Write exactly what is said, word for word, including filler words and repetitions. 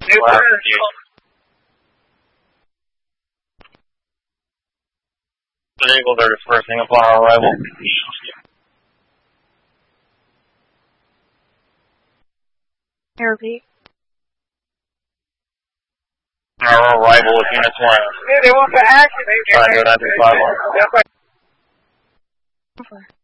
Eagle, they're dispersing upon our arrival. Can you repeat? Our arrival is units one. Yeah, they want for action. Roger, nine three five one.